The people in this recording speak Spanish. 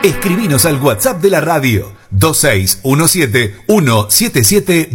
Escribinos al WhatsApp de la radio 2617 177